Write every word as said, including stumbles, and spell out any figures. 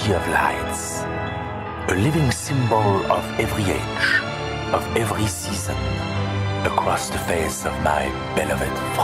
city of lights, a living symbol of every age, of every season, across the face of my beloved France.